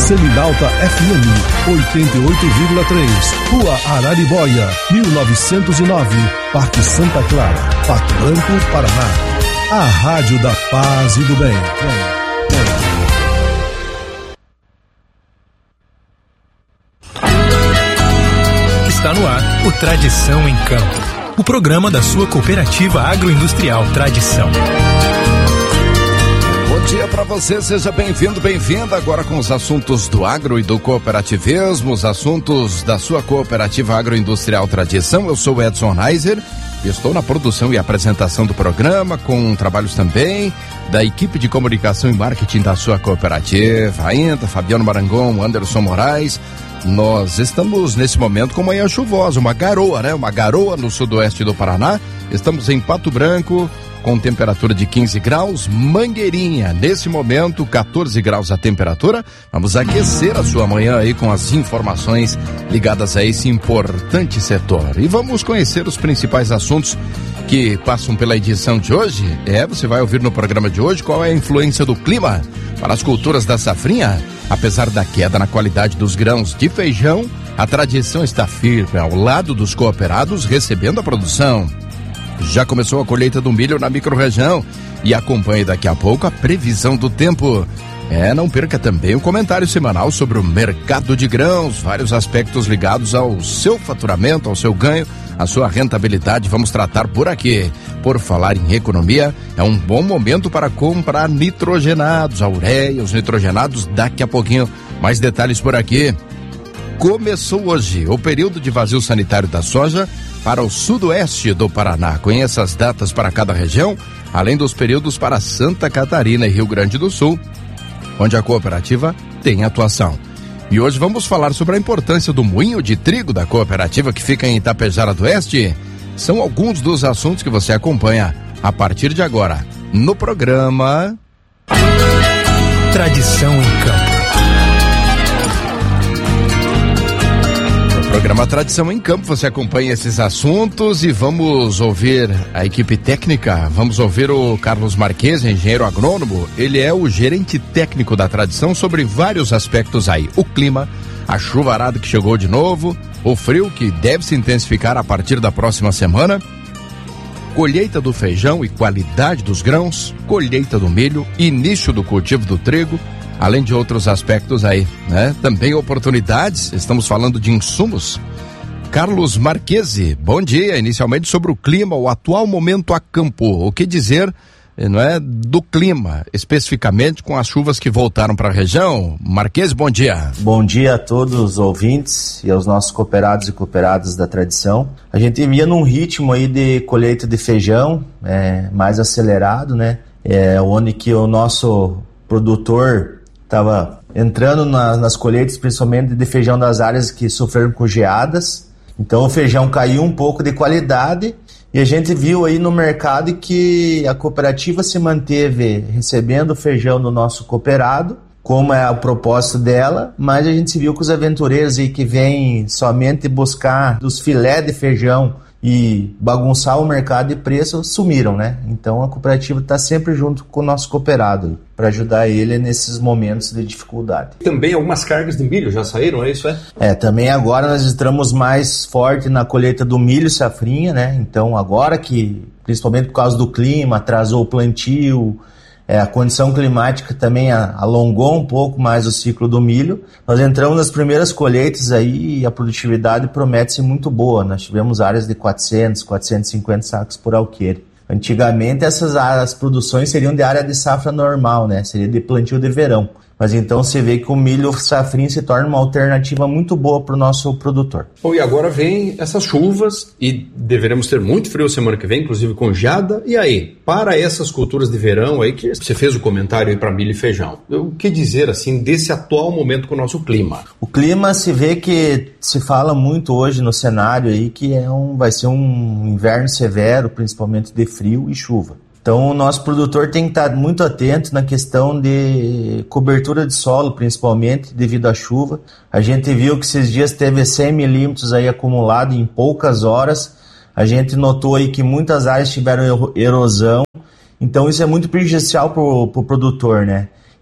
Seminalta FM 88,3, Rua Araribóia, 1909, Parque Santa Clara, Pato Branco, Paraná. A Rádio da Paz e do Bem. Está no ar o Tradição em Campo, o programa da sua cooperativa agroindustrial Tradição. Bom dia para você, seja bem-vindo, bem-vinda agora com os assuntos do agro e do cooperativismo, os assuntos da sua cooperativa agroindustrial Tradição. Eu sou Edson Reiser e estou na produção e apresentação do programa, com trabalhos também da equipe de comunicação e marketing da sua cooperativa, ainda Fabiano Marangon, Anderson Moraes. Nós estamos nesse momento com manhã chuvosa, uma garoa, né? Uma garoa no sudoeste do Paraná. Estamos em Pato Branco, com temperatura de 15 graus, Mangueirinha, nesse momento 14 graus a temperatura. Vamos aquecer a sua manhã aí com as informações ligadas a esse importante setor. E vamos conhecer os principais assuntos que passam pela edição de hoje. Você vai ouvir no programa de hoje qual é a influência do clima para as culturas da safrinha. Apesar da queda na qualidade dos grãos de feijão, a Tradição está firme ao lado dos cooperados recebendo a produção. Já começou a colheita do milho na microrregião e acompanhe daqui a pouco a previsão do tempo. Não perca também o comentário semanal sobre o mercado de grãos, vários aspectos ligados ao seu faturamento, ao seu ganho, à sua rentabilidade. Vamos tratar por aqui. Por falar em economia, é um bom momento para comprar nitrogenados, a ureia, os nitrogenados, daqui a pouquinho. Mais detalhes por aqui. Começou hoje o período de vazio sanitário da soja para o sudoeste do Paraná. Conheça as datas para cada região, além dos períodos para Santa Catarina e Rio Grande do Sul, onde a cooperativa tem atuação. E hoje vamos falar sobre a importância do moinho de trigo da cooperativa que fica em Itapejara do Oeste. São alguns dos assuntos que você acompanha a partir de agora no programa Tradição em Campo. Programa Tradição em Campo, você acompanha esses assuntos e vamos ouvir a equipe técnica. Vamos ouvir o Carlos Marques, engenheiro agrônomo. Ele é o gerente técnico da Tradição sobre vários aspectos aí. O clima, a chuvarada que chegou de novo, o frio que deve se intensificar a partir da próxima semana, colheita do feijão e qualidade dos grãos, colheita do milho, início do cultivo do trigo, além de outros aspectos aí, né? Também oportunidades, estamos falando de insumos. Carlos Marquesi, bom dia. Inicialmente sobre o clima, o atual momento a campo. O que dizer, não é, do clima, especificamente com as chuvas que voltaram para a região? Marquesi, bom dia. Bom dia a todos os ouvintes e aos nossos cooperados e cooperadas da Tradição. A gente via num ritmo aí de colheita de feijão mais acelerado, né? Onde que o nosso produtor estava entrando nas colheitas, principalmente de feijão das áreas que sofreram com geadas. Então o feijão caiu um pouco de qualidade e a gente viu aí no mercado que a cooperativa se manteve recebendo feijão do nosso cooperado, como é o propósito dela, mas a gente viu que os aventureiros aí que vêm somente buscar dos filé de feijão e bagunçar o mercado de preço sumiram, né? Então a cooperativa está sempre junto com o nosso cooperado para ajudar ele nesses momentos de dificuldade. Também algumas cargas de milho já saíram, é isso? Também agora nós estamos mais forte na colheita do milho safrinha, né? Então agora que, principalmente por causa do clima, atrasou o plantio, a condição climática também alongou um pouco mais o ciclo do milho. Nós entramos nas primeiras colheitas aí e a produtividade promete ser muito boa. Nós tivemos áreas de 400, 450 sacos por alqueire. Antigamente as produções seriam de área de safra normal, né? Seria de plantio de verão. Mas então você vê que o milho safrinha se torna uma alternativa muito boa para o nosso produtor. Bom, e agora vem essas chuvas e deveremos ter muito frio semana que vem, inclusive com geada. E aí, para essas culturas de verão aí, que você fez o comentário aí para milho e feijão, o que dizer assim desse atual momento com o nosso clima? O clima se vê que se fala muito hoje no cenário aí que vai ser um inverno severo, principalmente de frio e chuva. Então o nosso produtor tem que estar muito atento na questão de cobertura de solo, principalmente devido à chuva. A gente viu que esses dias teve 100 milímetros aí acumulado em poucas horas. A gente notou aí que muitas áreas tiveram erosão. Então isso é muito prejudicial para o produtor, né?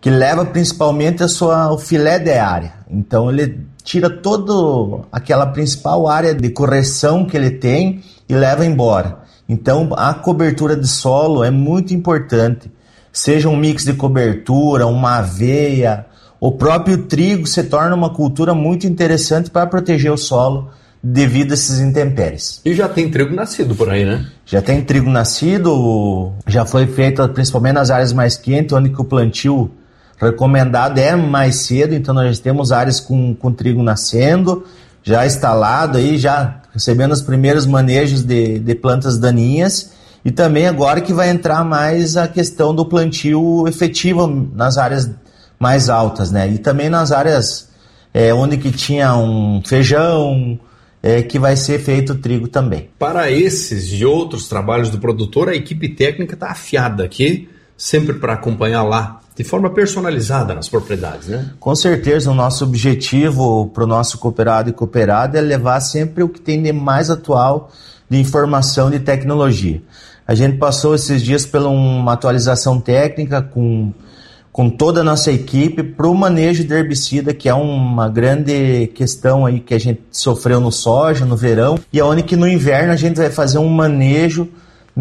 que leva principalmente o filé de área. Então ele tira toda aquela principal área de correção que ele tem e leva embora. Então a cobertura de solo é muito importante. Seja um mix de cobertura, uma aveia, o próprio trigo se torna uma cultura muito interessante para proteger o solo devido a esses intempéries. E já tem trigo nascido por aí, né? Já tem trigo nascido, já foi feito principalmente nas áreas mais quentes, onde que o plantio recomendado é mais cedo, então nós temos áreas com trigo nascendo, já instalado aí, já recebendo os primeiros manejos de plantas daninhas, e também agora que vai entrar mais a questão do plantio efetivo nas áreas mais altas, né? E também nas áreas onde que tinha um feijão, que vai ser feito trigo também. Para esses e outros trabalhos do produtor, a equipe técnica está afiada aqui, sempre para acompanhar lá, de forma personalizada nas propriedades, né? Com certeza, o nosso objetivo para o nosso cooperado e cooperada é levar sempre o que tem de mais atual de informação de tecnologia. A gente passou esses dias por uma atualização técnica com toda a nossa equipe para o manejo de herbicida, que é uma grande questão aí que a gente sofreu no soja, no verão, e onde que no inverno a gente vai fazer um manejo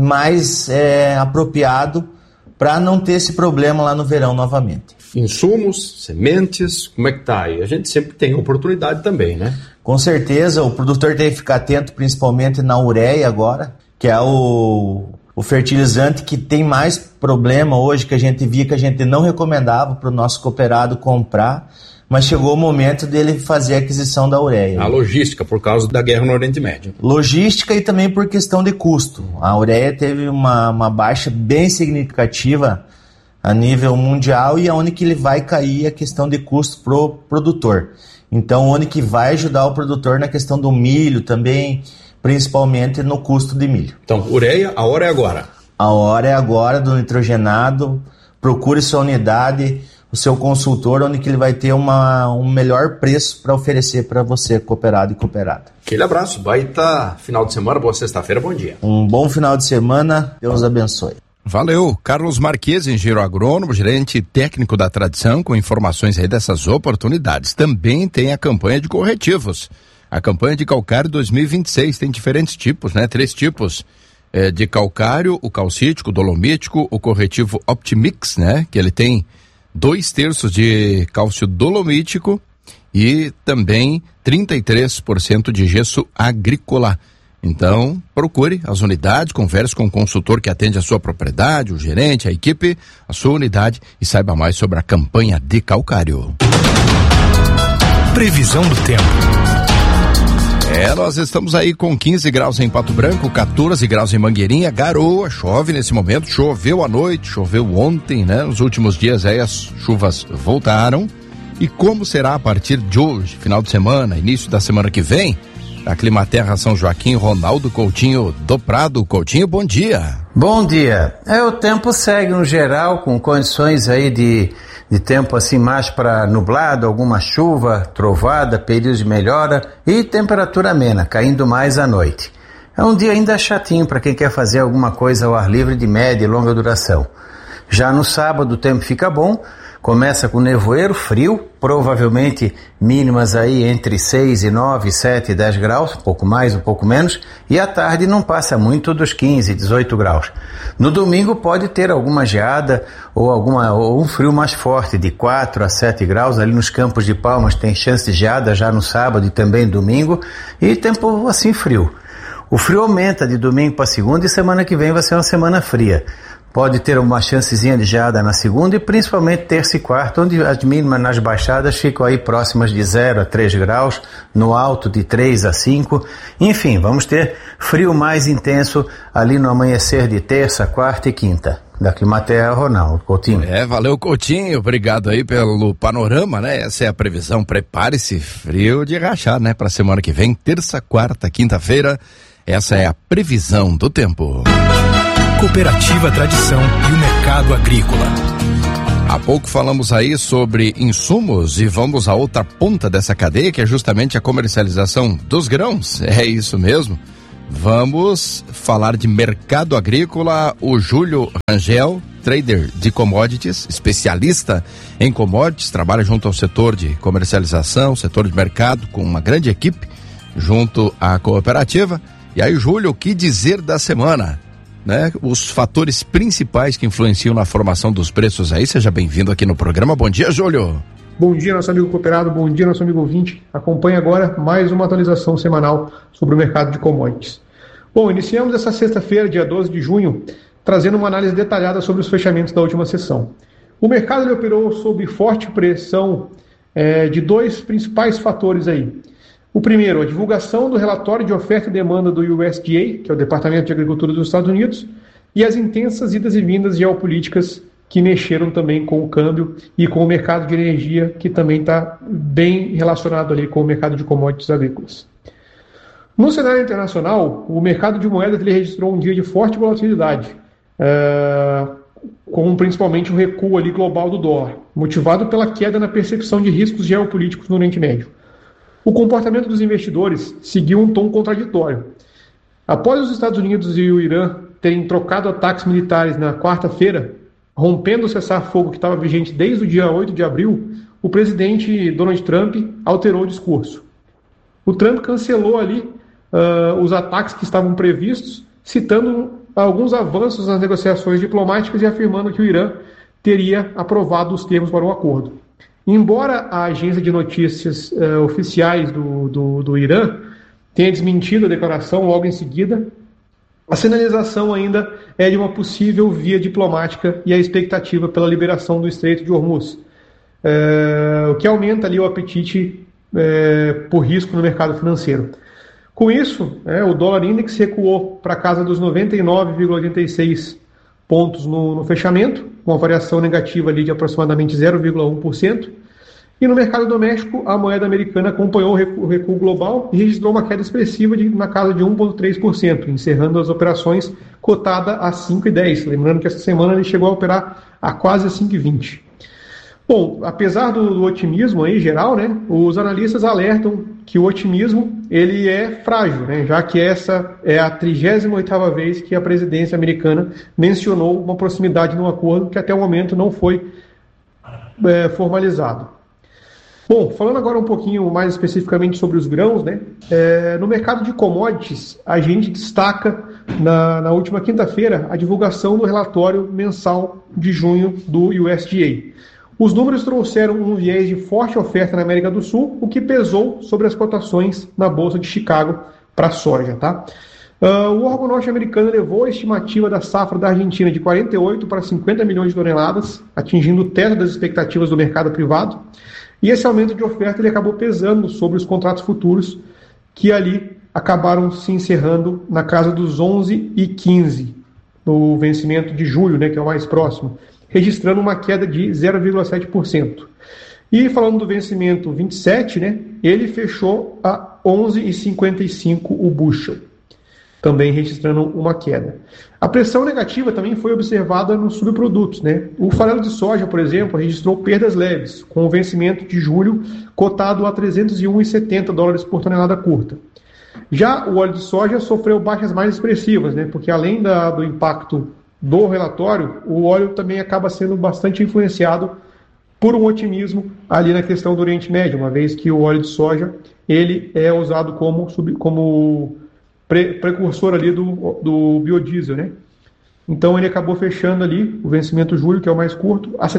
mais apropriado para não ter esse problema lá no verão novamente. Insumos, sementes, como é que tá aí? A gente sempre tem oportunidade também, né? Com certeza, o produtor tem que ficar atento principalmente na ureia agora, que é o fertilizante que tem mais problema hoje, que a gente via que a gente não recomendava para o nosso cooperado comprar, mas chegou o momento dele fazer a aquisição da ureia. A logística, por causa da guerra no Oriente Médio. Logística e também por questão de custo. A ureia teve uma baixa bem significativa a nível mundial, e aonde que ele vai cair a questão de custo pro produtor. Então, onde que vai ajudar o produtor na questão do milho também, principalmente no custo de milho. Então, ureia, a hora é agora. A hora é agora do nitrogenado. Procure sua unidade, o seu consultor, onde que ele vai ter um melhor preço para oferecer para você, cooperado e cooperada. Aquele abraço, baita final de semana, boa sexta-feira, bom dia. Um bom final de semana, Deus abençoe. Valeu, Carlos Marques, engenheiro agrônomo, gerente técnico da Tradição, com informações aí dessas oportunidades. Também tem a campanha de corretivos. A campanha de calcário 2026 tem diferentes tipos, né? 3 tipos de calcário: o calcítico, o dolomítico, o corretivo Optimix, né? Que ele tem 2/3 de cálcio dolomítico e também 33% de gesso agrícola. Então, procure as unidades, converse com o consultor que atende a sua propriedade, o gerente, a equipe, a sua unidade, e saiba mais sobre a campanha de calcário. Previsão do tempo. Nós estamos aí com 15 graus em Pato Branco, 14 graus em Mangueirinha, garoa, chove nesse momento, choveu à noite, choveu ontem, né? Nos últimos dias aí as chuvas voltaram. E como será a partir de hoje, final de semana, início da semana que vem? A Climaterra São Joaquim, Ronaldo Coutinho do Prado. Coutinho, bom dia. Bom dia. O tempo segue no geral com condições aí de tempo assim mais para nublado, alguma chuva, trovada, períodos de melhora e temperatura amena, caindo mais à noite. É um dia ainda chatinho para quem quer fazer alguma coisa ao ar livre de média e longa duração. Já no sábado o tempo fica bom, começa com nevoeiro, frio, provavelmente mínimas aí entre 6 e 9, 7 e 10 graus, um pouco mais, um pouco menos, e à tarde não passa muito dos 15, 18 graus. No domingo pode ter alguma geada ou um frio mais forte, de 4 a 7 graus, ali nos Campos de Palmas tem chance de geada já no sábado e também domingo, e tempo assim frio. O frio aumenta de domingo para segunda e semana que vem vai ser uma semana fria. Pode ter uma chancezinha de geada na segunda e principalmente terça e quarta, onde as mínimas nas baixadas ficam aí próximas de 0 a 3 graus, no alto de 3 a 5. Enfim, vamos ter frio mais intenso ali no amanhecer de terça, quarta e quinta. Da Climaterra, Ronaldo Coutinho. Valeu, Coutinho, obrigado aí pelo panorama, né? Essa é a previsão, prepare-se, frio de rachar, né? Para semana que vem, terça, quarta, quinta-feira, essa é a previsão do tempo. Cooperativa Tradição e o mercado agrícola. Há pouco falamos aí sobre insumos e vamos à outra ponta dessa cadeia, que é justamente a comercialização dos grãos. É isso mesmo. Vamos falar de mercado agrícola. O Júlio Rangel trader de commodities, especialista em commodities, trabalha junto ao setor de comercialização, setor de mercado, com uma grande equipe junto à cooperativa. E aí, Júlio, o que dizer da semana? Né? Os fatores principais que influenciam na formação dos preços aí. Seja bem-vindo aqui no programa. Bom dia, Júlio. Bom dia, nosso amigo cooperado, bom dia, nosso amigo ouvinte. Acompanhe agora mais uma atualização semanal sobre o mercado de commodities. Bom, iniciamos essa sexta-feira, dia 12 de junho, trazendo uma análise detalhada sobre os fechamentos da última sessão. O mercado ele operou sob forte pressão de dois principais fatores aí. O primeiro, a divulgação do relatório de oferta e demanda do USDA, que é o Departamento de Agricultura dos Estados Unidos, e as intensas idas e vindas geopolíticas que mexeram também com o câmbio e com o mercado de energia, que também está bem relacionado ali com o mercado de commodities agrícolas. No cenário internacional, o mercado de moedas ele registrou um dia de forte volatilidade, com principalmente o recuo ali global do dólar, motivado pela queda na percepção de riscos geopolíticos no Oriente Médio. O comportamento dos investidores seguiu um tom contraditório. Após os Estados Unidos e o Irã terem trocado ataques militares na quarta-feira, rompendo o cessar-fogo que estava vigente desde o dia 8 de abril, o presidente Donald Trump alterou o discurso. O Trump cancelou ali os ataques que estavam previstos, citando alguns avanços nas negociações diplomáticas e afirmando que o Irã teria aprovado os termos para o acordo. Embora a agência de notícias oficiais do Irã tenha desmentido a declaração logo em seguida, a sinalização ainda é de uma possível via diplomática e a expectativa pela liberação do Estreito de Hormuz, o que aumenta ali o apetite por risco no mercado financeiro. Com isso, o dólar index recuou para a casa dos 99,86 pontos no fechamento, com uma variação negativa ali de aproximadamente 0,1%. E no mercado doméstico, a moeda americana acompanhou o recuo global e registrou uma queda expressiva na casa de 1,3%, encerrando as operações cotada a 5,10. Lembrando que essa semana ele chegou a operar a quase 5,20. Bom, apesar do otimismo aí geral, né, os analistas alertam que o otimismo ele é frágil, né, já que essa é a 38ª vez que a presidência americana mencionou uma proximidade no acordo que até o momento não foi formalizado. Bom, falando agora um pouquinho mais especificamente sobre os grãos, né, no mercado de commodities, a gente destaca na última quinta-feira a divulgação do relatório mensal de junho do USDA. Os números trouxeram um viés de forte oferta na América do Sul, o que pesou sobre as cotações na Bolsa de Chicago para a soja. Tá? O órgão norte-americano elevou a estimativa da safra da Argentina de 48 para 50 milhões de toneladas, atingindo o teto das expectativas do mercado privado. E esse aumento de oferta ele acabou pesando sobre os contratos futuros, que ali acabaram se encerrando na casa dos 11,15 no vencimento de julho, né, que é o mais próximo, registrando uma queda de 0,7%. E falando do vencimento 27, né, ele fechou a 11,55 o bushel, também registrando uma queda. A pressão negativa também foi observada nos subprodutos, né? O farelo de soja, por exemplo, registrou perdas leves, com o vencimento de julho cotado a $301,70 por tonelada curta. Já o óleo de soja sofreu baixas mais expressivas, né? Porque além do impacto do relatório, o óleo também acaba sendo bastante influenciado por um otimismo ali na questão do Oriente Médio, uma vez que o óleo de soja ele é usado como precursor ali do biodiesel, né? Então ele acabou fechando ali o vencimento julho, que é o mais curto, a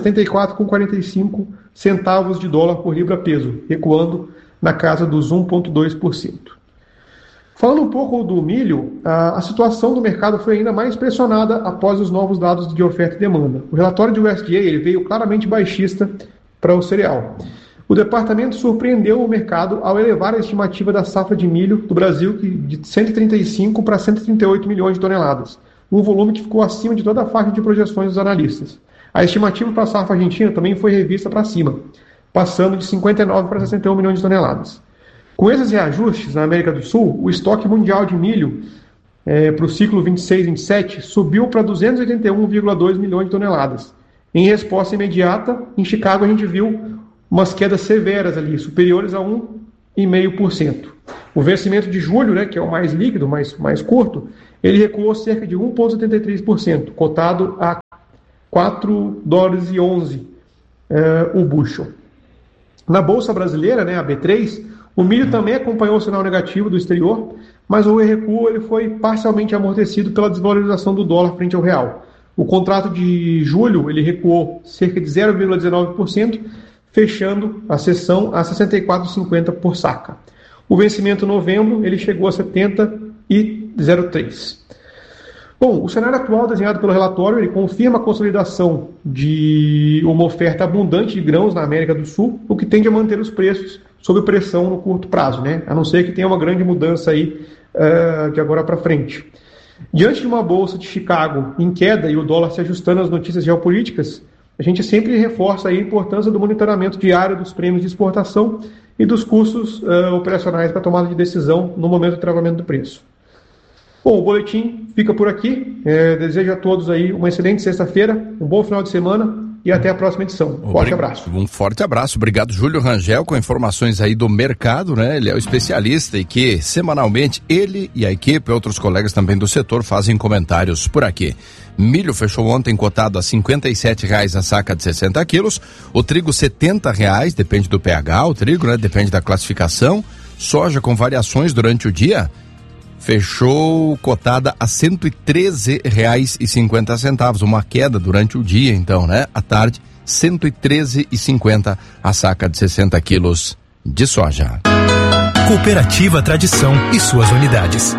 74,45 centavos de dólar por libra peso, recuando na casa dos 1,2%. Falando um pouco do milho, a situação do mercado foi ainda mais pressionada após os novos dados de oferta e demanda. O relatório do USDA ele veio claramente baixista para o cereal. O departamento surpreendeu o mercado ao elevar a estimativa da safra de milho do Brasil de 135 para 138 milhões de toneladas, um volume que ficou acima de toda a faixa de projeções dos analistas. A estimativa para a safra argentina também foi revista para cima, passando de 59 para 61 milhões de toneladas. Com esses reajustes na América do Sul, o estoque mundial de milho para o ciclo 26-27 subiu para 281,2 milhões de toneladas. Em resposta imediata, em Chicago a gente viu umas quedas severas ali, superiores a 1,5%. O vencimento de julho, né, que é o mais líquido, mais curto, ele recuou cerca de 1,73%, cotado a $4,11 o bushel. Na Bolsa Brasileira, né, a B3, o milho também acompanhou o sinal negativo do exterior, mas o recuo ele foi parcialmente amortecido pela desvalorização do dólar frente ao real. O contrato de julho ele recuou cerca de 0,19%, fechando a sessão a 64,50 por saca. O vencimento em novembro ele chegou a 70,03. Bom, o cenário atual desenhado pelo relatório ele confirma a consolidação de uma oferta abundante de grãos na América do Sul, o que tende a manter os preços sob pressão no curto prazo, né? A não ser que tenha uma grande mudança aí de agora para frente. Diante de uma bolsa de Chicago em queda e o dólar se ajustando às notícias geopolíticas, a gente sempre reforça aí a importância do monitoramento diário dos prêmios de exportação e dos custos operacionais para tomada de decisão no momento do travamento do preço. Bom, o boletim fica por aqui. Desejo a todos aí uma excelente sexta-feira, um bom final de semana e até a próxima edição. Forte abraço. Um forte abraço. Obrigado, Júlio Rangel, com informações aí do mercado, né? Ele é o especialista e que semanalmente ele e a equipe, outros colegas também do setor, fazem comentários por aqui. Milho fechou ontem cotado a R$ 57,00 a saca de 60 quilos. O trigo R$ 70,00, depende do pH, o trigo, né? Depende da classificação. Soja com variações durante o dia fechou cotada a R$ 113,50, uma queda durante o dia, então, né? À tarde, R$ 113,50 a saca de 60 quilos de soja. Cooperativa Tradição e suas unidades.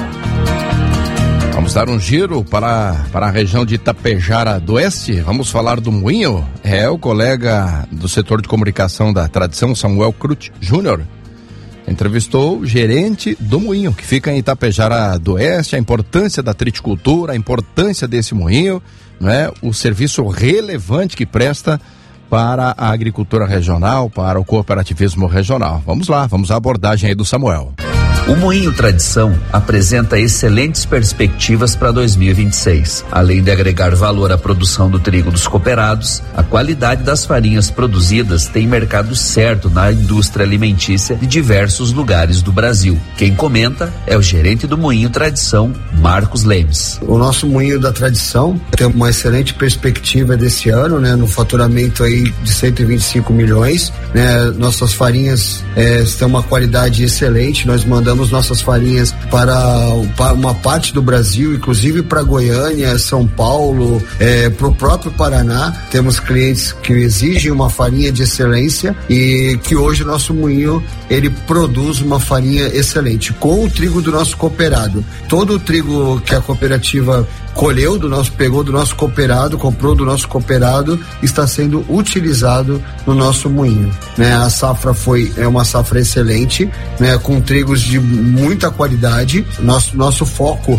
Vamos dar um giro para a região de Itapejara do Oeste. Vamos falar do Moinho. O colega do setor de comunicação da Tradição, Samuel Cruz Júnior, entrevistou o gerente do moinho, que fica em Itapejara do Oeste, a importância da triticultura, a importância desse moinho, né? O serviço relevante que presta para a agricultura regional, para o cooperativismo regional. Vamos lá, vamos à abordagem aí do Samuel. O Moinho Tradição apresenta excelentes perspectivas para 2026. Além de agregar valor à produção do trigo dos cooperados, a qualidade das farinhas produzidas tem mercado certo na indústria alimentícia de diversos lugares do Brasil. Quem comenta é o gerente do Moinho Tradição, Marcos Lemes. O nosso Moinho da Tradição tem uma excelente perspectiva desse ano, né? No faturamento aí de 125 milhões, né? Nossas farinhas têm uma qualidade excelente, nós mandamos nossas farinhas para uma parte do Brasil, inclusive para Goiânia, São Paulo, para o próprio Paraná. Temos clientes que exigem uma farinha de excelência e que hoje o nosso moinho ele produz uma farinha excelente com o trigo do nosso cooperado. Todo o trigo que a cooperativa pegou do nosso cooperado, comprou do nosso cooperado, está sendo utilizado no nosso moinho, né? A safra é uma safra excelente, né? Com trigos de muita qualidade. Nosso foco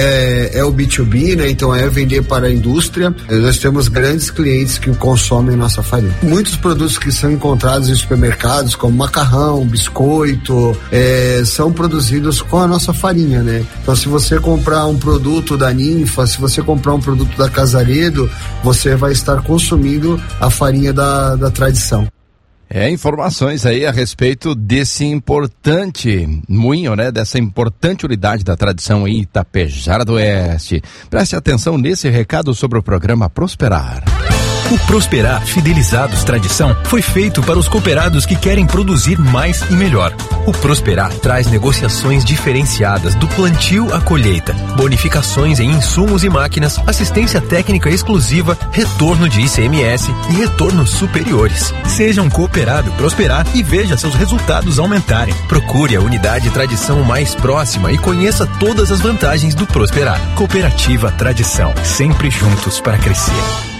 é o B2B, né? Então é vender para a indústria. Nós temos grandes clientes que consomem nossa farinha. Muitos produtos que são encontrados em supermercados, como macarrão, biscoito, são produzidos com a nossa farinha, né? Então se você comprar um produto da Ninfa, se você comprar um produto da Casaredo, você vai estar consumindo a farinha da Tradição. Informações aí a respeito desse importante moinho, né? Dessa importante unidade da Tradição em Itapejara do Oeste. Preste atenção nesse recado sobre o programa Prosperar. O Prosperar Fidelizados Tradição foi feito para os cooperados que querem produzir mais e melhor. O Prosperar traz negociações diferenciadas do plantio à colheita, bonificações em insumos e máquinas, assistência técnica exclusiva, retorno de ICMS e retornos superiores. Seja um cooperado Prosperar e veja seus resultados aumentarem. Procure a unidade Tradição mais próxima e conheça todas as vantagens do Prosperar. Cooperativa Tradição, sempre juntos para crescer.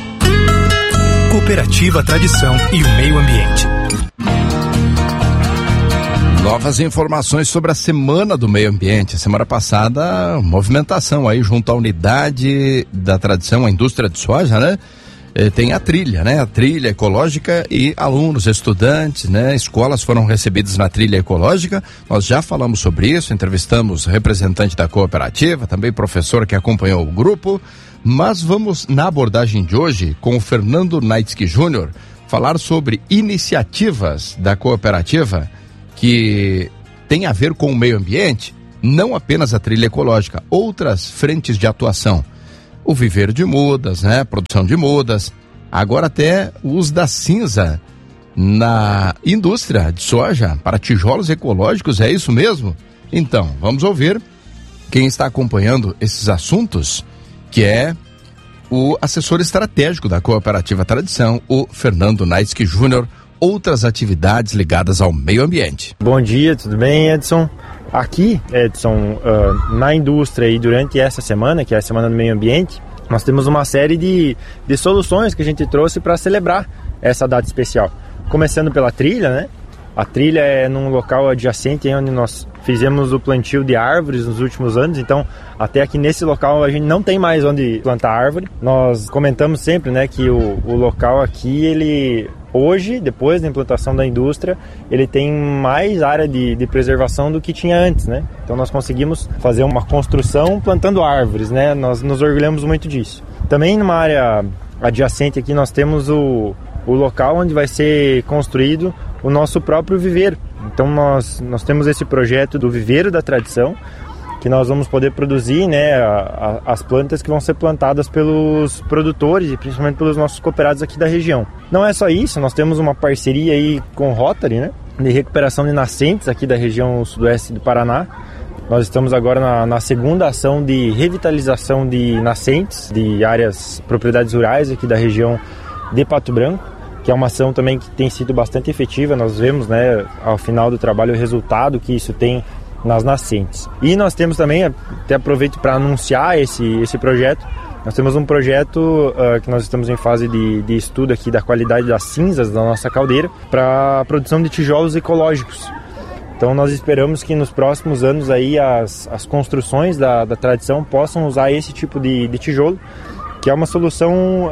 Cooperativa Tradição e o meio ambiente. Novas informações sobre a Semana do Meio Ambiente. Semana passada, movimentação aí junto à unidade da Tradição, a indústria de soja, né? Tem a trilha, né? A trilha ecológica e alunos, estudantes, né? Escolas foram recebidas na trilha ecológica. Nós já falamos sobre isso, entrevistamos representante da cooperativa, também professor que acompanhou o grupo. Mas vamos, na abordagem de hoje, com o Fernando Naitsky Júnior, falar sobre iniciativas da cooperativa que tem a ver com o meio ambiente, não apenas a trilha ecológica, outras frentes de atuação. o viveiro de mudas, né? Produção de mudas, agora até o uso da cinza na indústria de soja para tijolos ecológicos, é isso mesmo? Então, vamos ouvir quem está acompanhando esses assuntos, que é o assessor estratégico da Cooperativa Tradição, o Fernando Naitsky Júnior. Outras atividades ligadas ao meio ambiente. Bom dia, tudo bem, Edson? Aqui, Edson, na indústria e durante essa semana, que é a Semana do Meio Ambiente, nós temos uma série de soluções que a gente trouxe para celebrar essa data especial. Começando pela trilha, né? A trilha é num local adjacente onde nós fizemos o plantio de árvores nos últimos anos, então até aqui nesse local a gente não tem mais onde plantar árvore. Nós comentamos sempre, né, que o local aqui, ele hoje, depois da implantação da indústria, ele tem mais área de preservação do que tinha antes, né? Então nós conseguimos fazer uma construção plantando árvores, né? Nós nos orgulhamos muito disso. Também numa área adjacente aqui nós temos o local onde vai ser construído o nosso próprio viveiro. Então nós temos esse projeto do Viveiro da Tradição, que nós vamos poder produzir, né, as plantas que vão ser plantadas pelos produtores e principalmente pelos nossos cooperados aqui da região. Não é só isso, nós temos uma parceria aí com o Rotary, né, de recuperação de nascentes aqui da região sudoeste do Paraná. Nós estamos agora na segunda ação de revitalização de nascentes de áreas, propriedades rurais aqui da região de Pato Branco, que é uma ação também que tem sido bastante efetiva. Nós vemos, né, ao final do trabalho o resultado que isso tem nas nascentes. E nós temos também, até aproveito para anunciar esse projeto, nós temos um projeto que nós estamos em fase de estudo aqui da qualidade das cinzas da nossa caldeira para a produção de tijolos ecológicos. Então nós esperamos que nos próximos anos aí as construções da Tradição possam usar esse tipo de tijolo, que é uma solução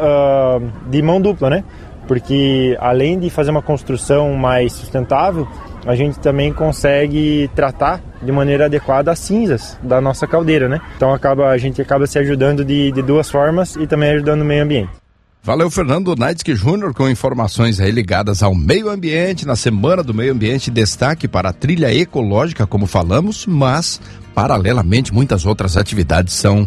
de mão dupla, né? Porque além de fazer uma construção mais sustentável, a gente também consegue tratar de maneira adequada as cinzas da nossa caldeira, né? Então a gente acaba se ajudando de duas formas e também ajudando o meio ambiente. Valeu, Fernando Naitsky Júnior, com informações aí ligadas ao meio ambiente. Na Semana do Meio Ambiente, destaque para a trilha ecológica, como falamos, mas paralelamente muitas outras atividades são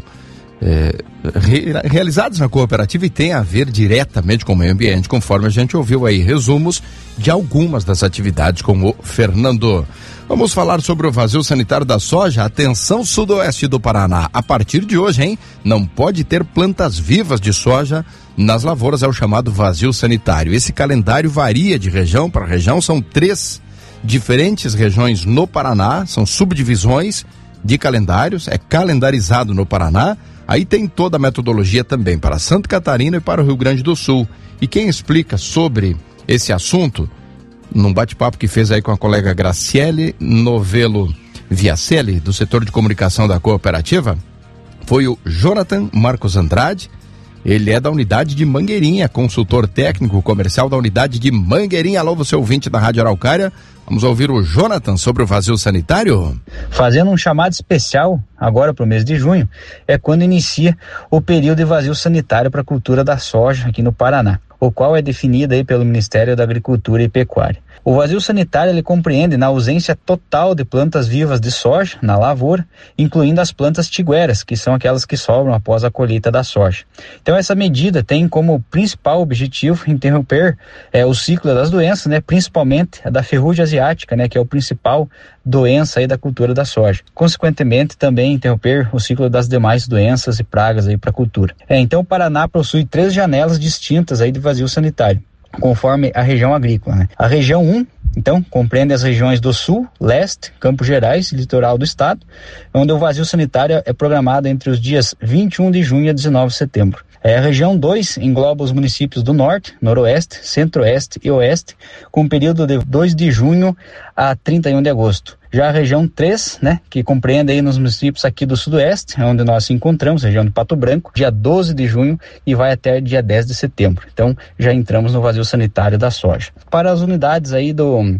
realizados na cooperativa e tem a ver diretamente com o meio ambiente, conforme a gente ouviu aí resumos de algumas das atividades com o Fernando. Vamos falar sobre o vazio sanitário da soja. Atenção, sudoeste do Paraná, a partir de hoje, hein? Não pode ter plantas vivas de soja nas lavouras, é o chamado vazio sanitário. Esse calendário varia de região para região, são 3 diferentes regiões no Paraná, são subdivisões de calendários, é calendarizado no Paraná. Aí tem toda a metodologia também para Santa Catarina e para o Rio Grande do Sul. E quem explica sobre esse assunto, num bate-papo que fez aí com a colega Graciele Novelo Viacelli, do setor de comunicação da cooperativa, foi o Jonathan Marcos Andrade. Ele é da unidade de Mangueirinha, consultor técnico comercial da unidade de Mangueirinha. Alô, você ouvinte da Rádio Araucária. Vamos ouvir o Jonathan sobre o vazio sanitário. Fazendo um chamado especial agora para o mês de junho, é quando inicia o período de vazio sanitário para a cultura da soja aqui no Paraná, o qual é definido aí pelo Ministério da Agricultura e Pecuária. O vazio sanitário ele compreende na ausência total de plantas vivas de soja na lavoura, incluindo as plantas tigueras, que são aquelas que sobram após a colheita da soja. Então essa medida tem como principal objetivo interromper o ciclo das doenças, né, principalmente a da ferrugem asiática, né, que é o principal doença aí da cultura da soja. Consequentemente também interromper o ciclo das demais doenças e pragas aí para a cultura. Então o Paraná possui 3 janelas distintas aí de vazio sanitário, conforme a região agrícola, né? A região 1, então, compreende as regiões do Sul, Leste, Campos Gerais e Litoral do Estado, onde o vazio sanitário é programado entre os dias 21 de junho a 19 de setembro. A região 2 engloba os municípios do Norte, Noroeste, Centro-Oeste e Oeste, com período de 2 de junho a 31 de agosto. Já a região 3, né, que compreende aí nos municípios aqui do Sudoeste, onde nós nos encontramos, região de Pato Branco, dia 12 de junho e vai até dia 10 de setembro. Então, já entramos no vazio sanitário da soja. Para as unidades aí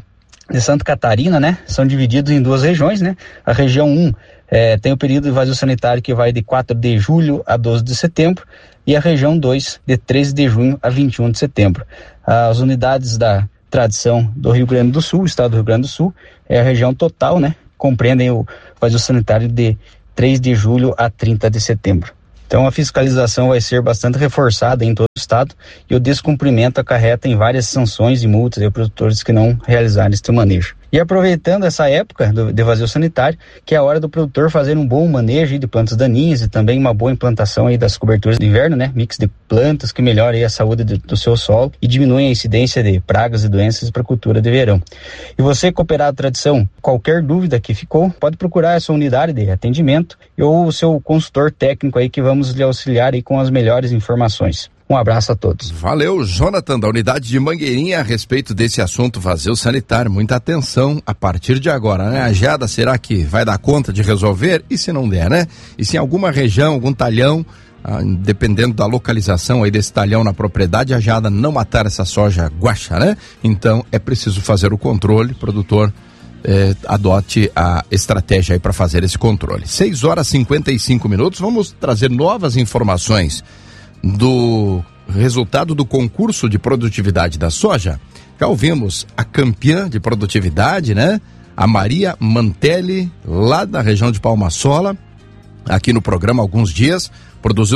de Santa Catarina, né, são divididos em 2 regiões, né. A região 1 tem o período de vazio sanitário que vai de 4 de julho a 12 de setembro e a região 2 de 13 de junho a 21 de setembro. As unidades da Tradição do Rio Grande do Sul, o estado do Rio Grande do Sul, é a região total, né? Compreendem o vazio sanitário de 3 de julho a 30 de setembro. Então a fiscalização vai ser bastante reforçada em todo o estado e o descumprimento acarreta em várias sanções e multas a produtores que não realizarem este manejo. E aproveitando essa época de vazio sanitário, que é a hora do produtor fazer um bom manejo de plantas daninhas e também uma boa implantação aí das coberturas de inverno, né? Mix de plantas que melhora aí a saúde do seu solo e diminui a incidência de pragas e doenças para a cultura de verão. E você, cooperado Tradição, qualquer dúvida que ficou, pode procurar a sua unidade de atendimento ou o seu consultor técnico aí que vamos lhe auxiliar aí com as melhores informações. Um abraço a todos. Valeu, Jonathan, da unidade de Mangueirinha, a respeito desse assunto vazio sanitário. Muita atenção a partir de agora, né? A geada, será que vai dar conta de resolver? E se não der, né? E se em alguma região, algum talhão, dependendo da localização aí desse talhão na propriedade, a geada não matar essa soja guaxa, né? Então é preciso fazer o controle, produtor adote a estratégia aí para fazer esse controle. 6h55, vamos trazer novas informações do resultado do concurso de produtividade da soja. Já ouvimos a campeã de produtividade, né? A Maria Mantelli, lá da região de Palma-Sola, aqui no programa há alguns dias, produziu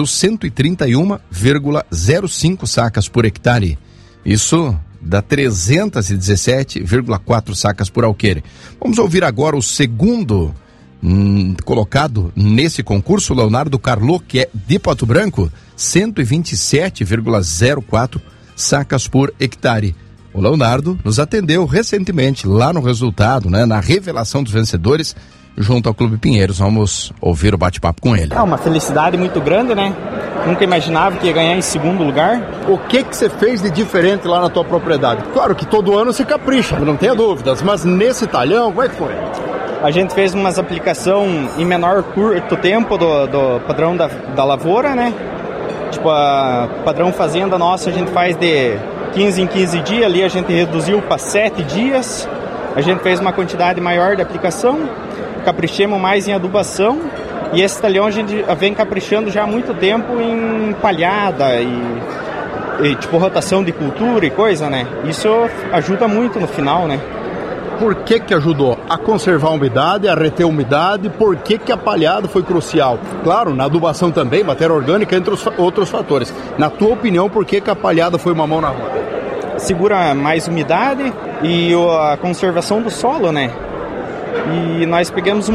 131,05 sacas por hectare. Isso dá 317,4 sacas por alqueire. Vamos ouvir agora o segundo colocado nesse concurso, Leonardo Carlo, que é de Pato Branco, 127,04 sacas por hectare. O Leonardo nos atendeu recentemente lá no resultado, né, na revelação dos vencedores junto ao Clube Pinheiros. Vamos ouvir o bate-papo com ele. É uma felicidade muito grande, né? Nunca imaginava que ia ganhar em segundo lugar. O que você fez de diferente lá na tua propriedade? Claro que todo ano você capricha, não tenha dúvidas, mas nesse talhão, como é que foi? A gente fez umas aplicações em menor curto tempo do padrão da lavoura, né? Tipo, a padrão fazenda nossa a gente faz de 15 em 15 dias, ali a gente reduziu para 7 dias. A gente fez uma quantidade maior de aplicação, caprichamos mais em adubação, e esse talhão a gente vem caprichando já há muito tempo em palhada e tipo rotação de cultura e coisa, né? Isso ajuda muito no final, né? Por que ajudou? A conservar a umidade, a reter a umidade. Por que a palhada foi crucial? Claro, na adubação também, matéria orgânica, entre os outros fatores. Na tua opinião, por que a palhada foi uma mão na roda? Segura mais umidade e a conservação do solo, né? E nós pegamos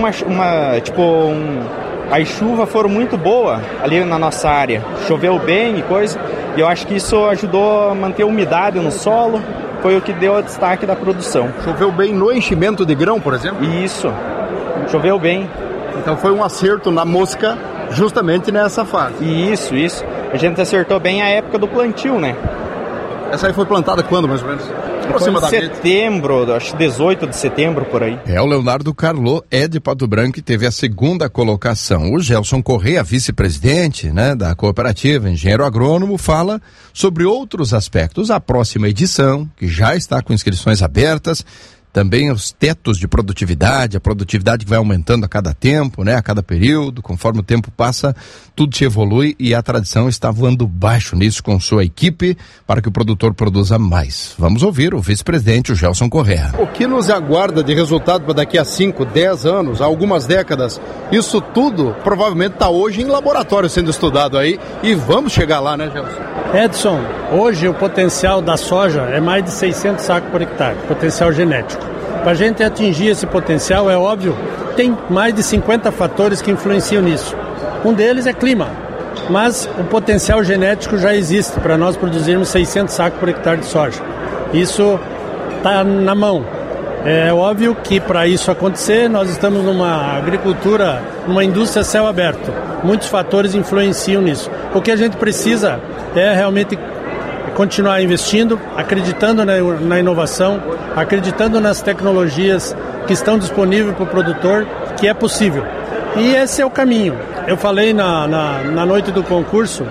as chuvas foram muito boas ali na nossa área. Choveu bem e coisa. E eu acho que isso ajudou a manter a umidade no solo. Foi o que deu o destaque da produção. Choveu bem no enchimento de grão, por exemplo? Isso, choveu bem. Então foi um acerto na mosca justamente nessa fase. Isso. A gente acertou bem a época do plantio, né? Essa aí foi plantada quando, mais ou menos? Foi em setembro, acho 18 de setembro, por aí. O Leonardo Carlo é de Pato Branco e teve a segunda colocação. O Gelson Correia, vice-presidente, né, da cooperativa, engenheiro agrônomo, fala sobre outros aspectos. A próxima edição, que já está com inscrições abertas, também os tetos de produtividade, a produtividade que vai aumentando a cada tempo, né, a cada período, conforme o tempo passa, tudo se evolui e a Tradição está voando baixo nisso com sua equipe para que o produtor produza mais. Vamos ouvir o vice-presidente, o Gelson Correia. O que nos aguarda de resultado para daqui a 5, 10 anos, algumas décadas? Isso tudo provavelmente está hoje em laboratório sendo estudado aí e vamos chegar lá, né, Gelson? Edson, hoje o potencial da soja é mais de 600 sacos por hectare, potencial genético. Para a gente atingir esse potencial, é óbvio, tem mais de 50 fatores que influenciam nisso. Um deles é clima, mas o potencial genético já existe para nós produzirmos 600 sacos por hectare de soja. Isso está na mão. É óbvio que para isso acontecer, nós estamos numa agricultura, numa indústria a céu aberto. Muitos fatores influenciam nisso. O que a gente precisa é realmente continuar investindo, acreditando na inovação, acreditando nas tecnologias que estão disponíveis para o produtor, que é possível. E esse é o caminho. Eu falei na noite do concurso,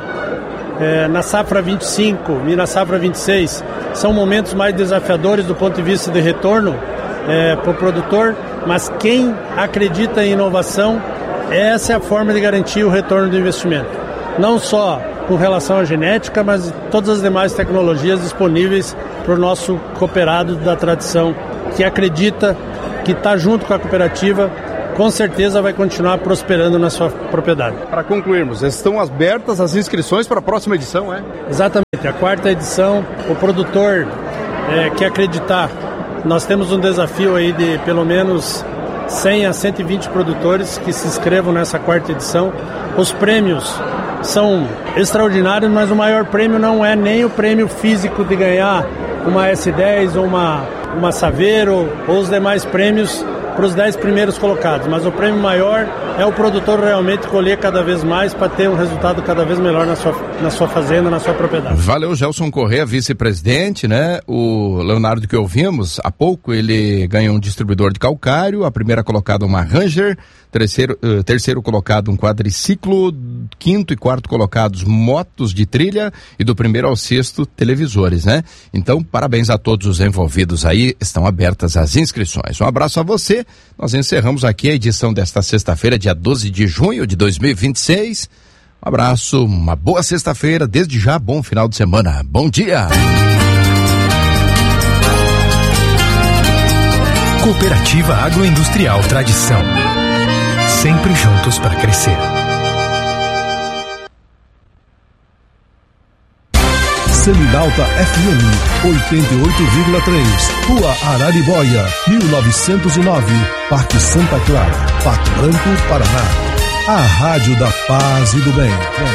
na safra 25 e na safra 26, são momentos mais desafiadores do ponto de vista de retorno para o produtor, mas quem acredita em inovação, essa é a forma de garantir o retorno do investimento. Não só com relação à genética, mas todas as demais tecnologias disponíveis para o nosso cooperado da Tradição, que acredita, que está junto com a cooperativa, com certeza vai continuar prosperando na sua propriedade. Para concluirmos, estão abertas as inscrições para a próxima edição, é? Exatamente, a 4ª edição, o produtor quer acreditar. Nós temos um desafio aí de pelo menos 100 a 120 produtores que se inscrevam nessa 4ª edição. Os prêmios são extraordinários, mas o maior prêmio não é nem o prêmio físico de ganhar uma S10 ou uma Saveiro ou os demais prêmios para os 10 primeiros colocados, mas o prêmio maior é o produtor realmente colher cada vez mais para ter um resultado cada vez melhor na sua fazenda, na sua propriedade. Valeu, Gelson Corrêa, vice-presidente, né? O Leonardo que ouvimos há pouco, ele ganhou um distribuidor de calcário, a primeira colocada uma Ranger, terceiro colocado um quadriciclo, 5º e 4º colocados motos de trilha e do 1º ao 6º televisores, né? Então, parabéns a todos os envolvidos aí, estão abertas as inscrições. Um abraço a você, nós encerramos aqui a edição desta sexta-feira, dia 12 de junho de 2026. Um abraço, uma boa sexta-feira, desde já, bom final de semana. Bom dia! Cooperativa Agroindustrial Tradição. Sempre juntos para crescer. Selinalta FM 88,3, Rua Araribóia, 1909, Parque Santa Clara, Pato Branco, Paraná. A Rádio da Paz e do Bem.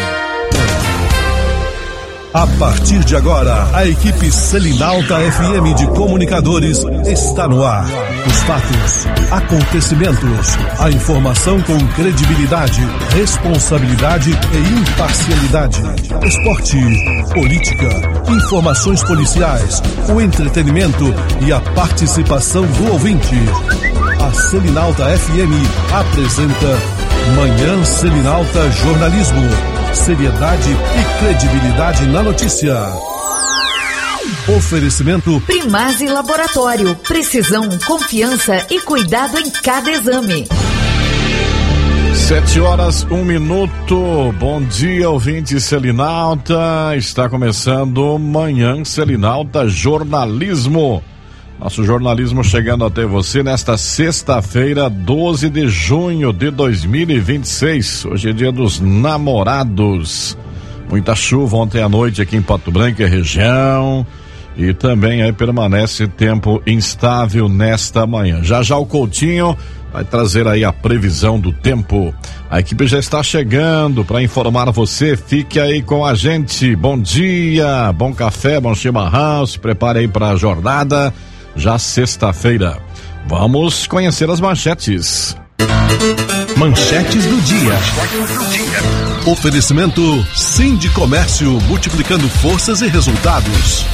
A partir de agora, a equipe Selinalta FM de comunicadores está no ar. Os fatos, acontecimentos, a informação com credibilidade, responsabilidade e imparcialidade. Esporte, política, informações policiais, o entretenimento e a participação do ouvinte. A Selinalta FM apresenta Manhã Selinalta Jornalismo. Seriedade e credibilidade na notícia. Oferecimento Primase Laboratório, precisão, confiança e cuidado em cada exame. 7h01. Bom dia, ouvinte Selinalta. Está começando Manhã Selinalta Jornalismo. Nosso jornalismo chegando até você nesta sexta-feira, 12 de junho de 2026. Hoje é dia dos namorados. Muita chuva ontem à noite aqui em Pato Branco e região. E também aí permanece tempo instável nesta manhã. Já o Coutinho vai trazer aí a previsão do tempo. A equipe já está chegando para informar você. Fique aí com a gente. Bom dia, bom café, bom chimarrão. Se prepare aí para a jornada. Já sexta-feira. Vamos conhecer as manchetes. Manchetes do dia. Oferecimento Sindicomércio, multiplicando forças e resultados.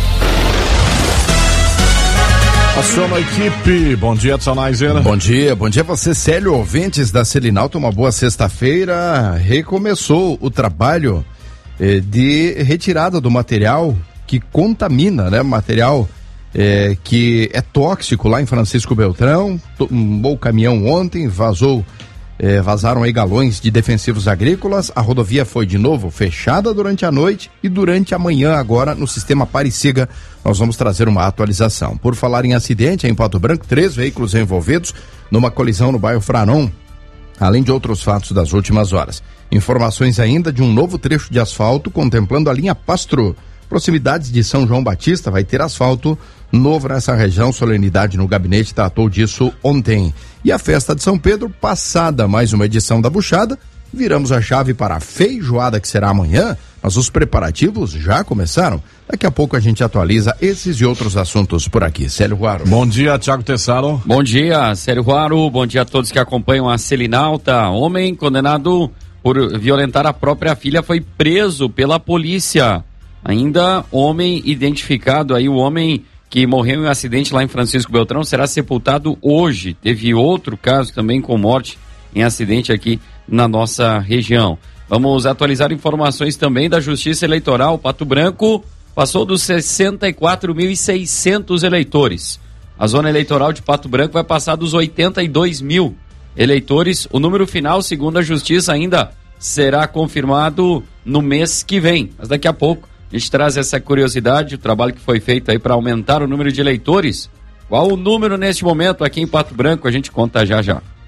Aciona a equipe. Bom dia, Edson Neiser. Bom dia a você, Célio, ouvintes da Selinalta. Uma boa sexta-feira. Recomeçou o trabalho de retirada do material que contamina, né? Material que é tóxico lá em Francisco Beltrão. Tombou o caminhão ontem, vazaram aí galões de defensivos agrícolas. A rodovia foi de novo fechada durante a noite e durante a manhã agora no sistema Pariciga nós vamos trazer uma atualização. Por falar em acidente, em Pato Branco, 3 veículos envolvidos numa colisão no bairro Franon, além de outros fatos das últimas horas. Informações ainda de um novo trecho de asfalto contemplando a linha Pastro. Proximidades de São João Batista vai ter asfalto novo nessa região. Solenidade no gabinete tratou disso ontem. E a festa de São Pedro, passada mais uma edição da buchada, viramos a chave para a feijoada que será amanhã, mas os preparativos já começaram. Daqui a pouco a gente atualiza esses e outros assuntos por aqui. Célio Ruaro. Bom dia, Thiago Tessaro. Bom dia, Célio Ruaro. Bom dia a todos que acompanham a Selinalta. Homem condenado por violentar a própria filha foi preso pela polícia. Ainda homem identificado aí, o homem que morreu em um acidente lá em Francisco Beltrão, será sepultado hoje. Teve outro caso também com morte em acidente aqui na nossa região. Vamos atualizar informações também da Justiça Eleitoral. Pato Branco passou dos 64.600 eleitores. A zona eleitoral de Pato Branco vai passar dos 82 mil eleitores. O número final, segundo a Justiça, ainda será confirmado no mês que vem. Mas daqui a pouco a gente traz essa curiosidade, o trabalho que foi feito aí para aumentar o número de eleitores. Qual o número neste momento aqui em Pato Branco? A gente conta já.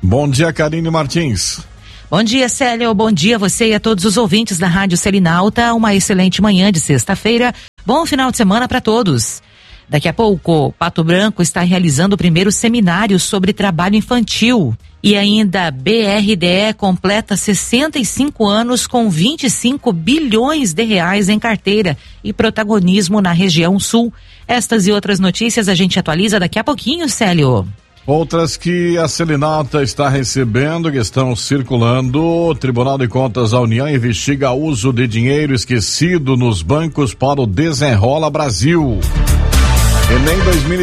Bom dia, Karine Martins. Bom dia, Célio. Bom dia a você e a todos os ouvintes da Rádio Selinalta. Uma excelente manhã de sexta-feira. Bom final de semana para todos. Daqui a pouco, Pato Branco está realizando o primeiro seminário sobre trabalho infantil. E ainda, BRDE completa 65 anos com 25 bilhões de reais em carteira e protagonismo na região sul. Estas e outras notícias a gente atualiza daqui a pouquinho, Célio. Outras que a Selinalta está recebendo, que estão circulando. O Tribunal de Contas da União investiga uso de dinheiro esquecido nos bancos para o Desenrola Brasil. Enem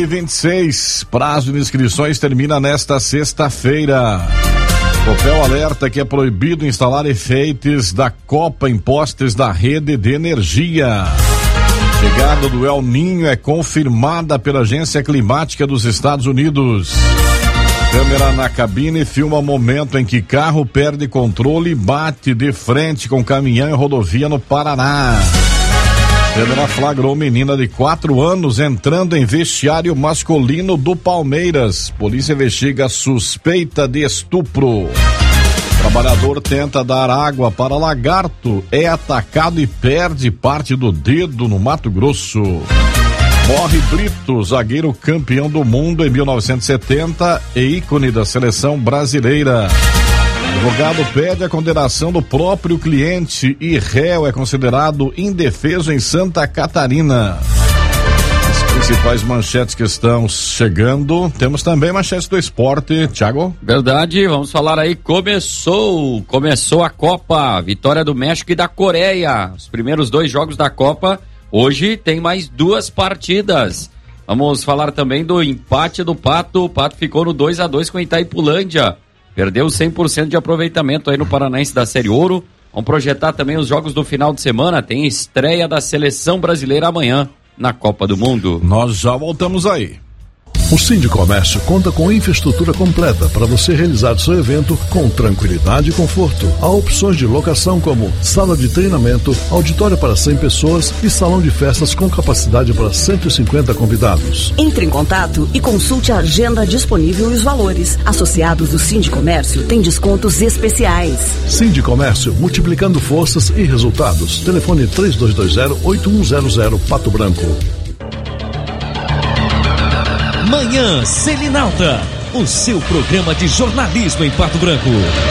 2026, prazo de inscrições termina nesta sexta-feira. Copel alerta que é proibido instalar efeitos da Copa em postes da rede de energia. Chegada do El Niño é confirmada pela Agência Climática dos Estados Unidos. Câmera na cabine filma o momento em que carro perde controle e bate de frente com caminhão em rodovia no Paraná. Câmera flagrou menina de 4 anos entrando em vestiário masculino do Palmeiras. Polícia investiga suspeita de estupro. Trabalhador tenta dar água para lagarto, é atacado e perde parte do dedo no Mato Grosso. Morre Brito, zagueiro campeão do mundo em 1970 e ícone da seleção brasileira. Advogado pede a condenação do próprio cliente e réu é considerado indefeso em Santa Catarina. As principais manchetes que estão chegando, temos também manchetes do esporte, Thiago. Verdade, vamos falar aí, começou a Copa, vitória do México e da Coreia, os primeiros 2 jogos da Copa, hoje tem mais 2 partidas. Vamos falar também do empate do Pato, o Pato ficou no 2-2 com Itaipulândia. Perdeu 100% de aproveitamento aí no Paranaense da Série Ouro. Vamos projetar também os jogos do final de semana. Tem estreia da Seleção Brasileira amanhã na Copa do Mundo. Nós já voltamos aí. O Sindicomércio conta com infraestrutura completa para você realizar seu evento com tranquilidade e conforto. Há opções de locação como sala de treinamento, auditório para 100 pessoas e salão de festas com capacidade para 150 convidados. Entre em contato e consulte a agenda disponível e os valores. Associados do Sindicomércio têm descontos especiais. Sindicomércio, multiplicando forças e resultados. Telefone 3220-8100 Pato Branco. Manhã Selinalta, o seu programa de jornalismo em Pato Branco.